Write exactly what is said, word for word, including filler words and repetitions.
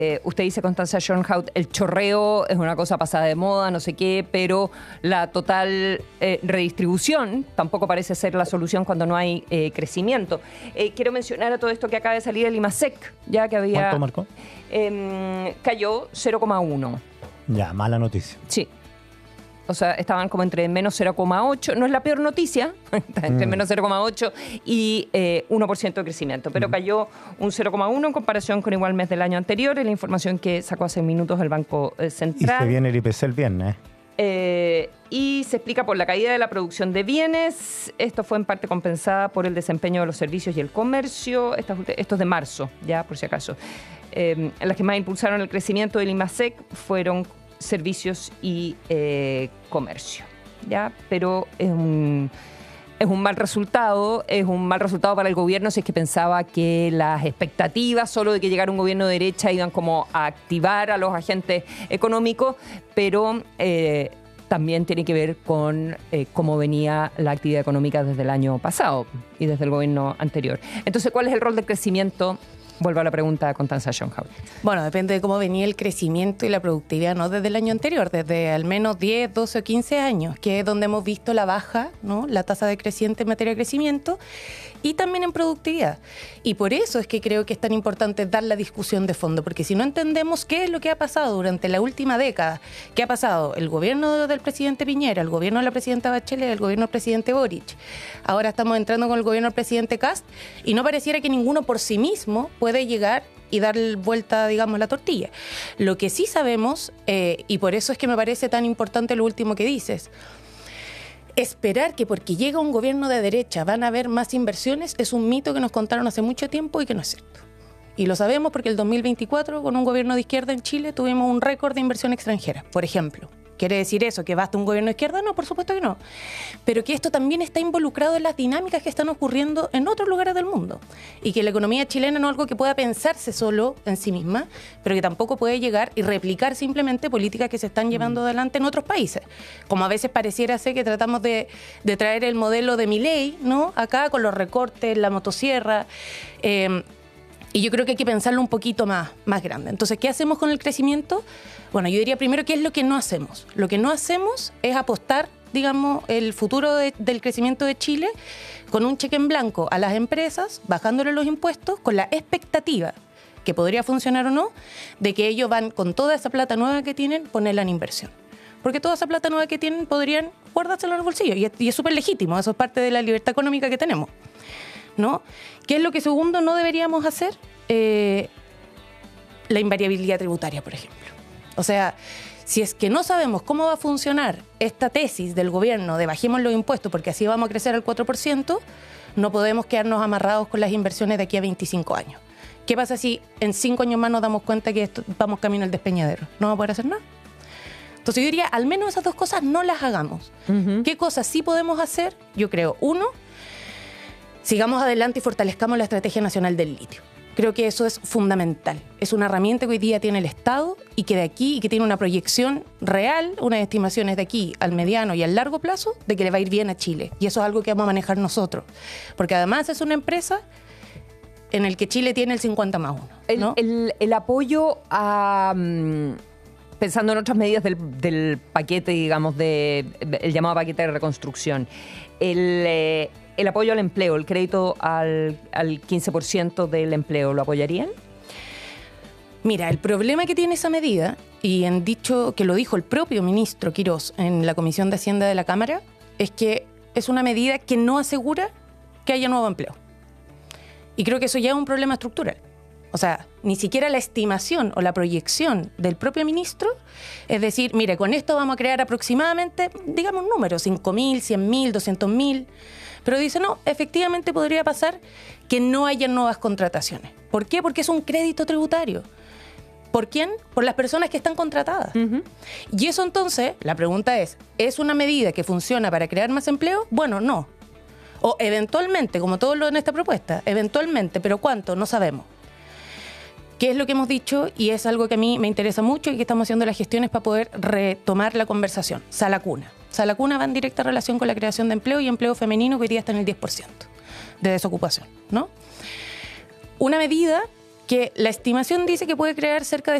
Eh, usted dice, Constanza Schoenhout, el chorreo es una cosa pasada de moda, no sé qué, pero la total eh, redistribución tampoco parece ser la solución cuando no hay eh, crecimiento. Eh, quiero mencionar a todo esto que acaba de salir el IMASEC, ya que había... ¿Cuánto marcó? Eh, cayó cero coma uno. Ya, mala noticia. Sí. O sea, estaban como entre menos cero coma ocho, no es la peor noticia, entre mm. menos cero coma ocho y eh, uno por ciento de crecimiento, pero mm. cayó un cero coma uno en comparación con igual mes del año anterior, es la información que sacó hace minutos el Banco Central. Y se viene el I P C el viernes. Eh, y se explica por la caída de la producción de bienes. Esto fue en parte compensada por el desempeño de los servicios y el comercio. Esto, esto es de marzo, ya por si acaso. Eh, las que más impulsaron el crecimiento del IMASEC fueron servicios y eh, comercio, ¿ya? Pero es un, es un mal resultado, es un mal resultado para el gobierno si es que pensaba que las expectativas solo de que llegara un gobierno de derecha iban como a activar a los agentes económicos, pero eh, también tiene que ver con eh, cómo venía la actividad económica desde el año pasado y desde el gobierno anterior. Entonces, ¿cuál es el rol del crecimiento? Vuelvo a la pregunta de Constanza Schoenhout. Bueno, depende de cómo venía el crecimiento y la productividad, no desde el año anterior, desde al menos diez, doce o quince años, que es donde hemos visto la baja, ¿no? La tasa de creciente en materia de crecimiento y también en productividad. Y por eso es que creo que es tan importante dar la discusión de fondo, porque si no entendemos qué es lo que ha pasado durante la última década, qué ha pasado el gobierno del presidente Piñera, el gobierno de la presidenta Bachelet, el gobierno del presidente Boric, ahora estamos entrando con el gobierno del presidente Kast, y no pareciera que ninguno por sí mismo puede de llegar y dar vuelta, digamos, la tortilla. Lo que sí sabemos, eh, y por eso es que me parece tan importante lo último que dices, esperar que porque llega un gobierno de derecha van a haber más inversiones es un mito que nos contaron hace mucho tiempo y que no es cierto. Y lo sabemos porque el dos mil veinticuatro, con un gobierno de izquierda en Chile, tuvimos un récord de inversión extranjera, por ejemplo. ¿Quiere decir eso? ¿Que basta un gobierno de izquierda? No, por supuesto que no. Pero que esto también está involucrado en las dinámicas que están ocurriendo en otros lugares del mundo. Y que la economía chilena no es algo que pueda pensarse solo en sí misma, pero que tampoco puede llegar y replicar simplemente políticas que se están llevando adelante en otros países. Como a veces pareciera ser que tratamos de, de traer el modelo de Milei, ¿no? Acá con los recortes, la motosierra... Eh, Y yo creo que hay que pensarlo un poquito más, más grande. Entonces, ¿qué hacemos con el crecimiento? Bueno, yo diría primero, ¿qué es lo que no hacemos? Lo que no hacemos es apostar, digamos, el futuro de, del crecimiento de Chile con un cheque en blanco a las empresas, bajándole los impuestos, con la expectativa, que podría funcionar o no, de que ellos van con toda esa plata nueva que tienen, ponerla en inversión. Porque toda esa plata nueva que tienen podrían guardársela en el bolsillo. Y es, y es súper legítimo, eso es parte de la libertad económica que tenemos, ¿no? ¿Qué es lo que segundo no deberíamos hacer? Eh, la invariabilidad tributaria, por ejemplo. O sea, si es que no sabemos cómo va a funcionar esta tesis del gobierno de bajemos los impuestos porque así vamos a crecer al cuatro por ciento, no podemos quedarnos amarrados con las inversiones de aquí a veinticinco años. ¿Qué pasa si en cinco años más nos damos cuenta que esto, vamos camino al despeñadero? ¿No vamos a poder hacer nada? Entonces yo diría, al menos esas dos cosas no las hagamos. Uh-huh. ¿Qué cosas sí podemos hacer? Yo creo, uno, sigamos adelante y fortalezcamos la Estrategia Nacional del Litio. Creo que eso es fundamental. Es una herramienta que hoy día tiene el Estado y que de aquí, y que tiene una proyección real, unas estimaciones de aquí al mediano y al largo plazo, de que le va a ir bien a Chile. Y eso es algo que vamos a manejar nosotros. Porque además es una empresa en el que Chile tiene el cincuenta más uno, ¿no? El, el, el apoyo a... Um... pensando en otras medidas del, del paquete, digamos, de, el llamado paquete de reconstrucción, el, eh, el apoyo al empleo, el crédito al, al quince por ciento del empleo, ¿lo apoyarían? Mira, el problema que tiene esa medida, y en dicho que lo dijo el propio ministro Quirós en la Comisión de Hacienda de la Cámara, es que es una medida que no asegura que haya nuevo empleo. Y creo que eso ya es un problema estructural. O sea, ni siquiera la estimación o la proyección del propio ministro es decir, mire, con esto vamos a crear aproximadamente, digamos, números, cinco mil, cien mil, doscientos mil. Pero dice, no, efectivamente podría pasar que no haya nuevas contrataciones. ¿Por qué? Porque es un crédito tributario. ¿Por quién? Por las personas que están contratadas. Uh-huh. Y eso entonces, la pregunta es, ¿es una medida que funciona para crear más empleo? Bueno, no. O eventualmente, como todo lo en esta propuesta, eventualmente, pero ¿cuánto? No sabemos. ¿Qué es lo que hemos dicho? Y es algo que a mí me interesa mucho y que estamos haciendo las gestiones para poder retomar la conversación. Sala Cuna. Sala Cuna va en directa relación con la creación de empleo y empleo femenino, que hoy día está en el diez por ciento de desocupación, ¿no? Una medida que la estimación dice que puede crear cerca de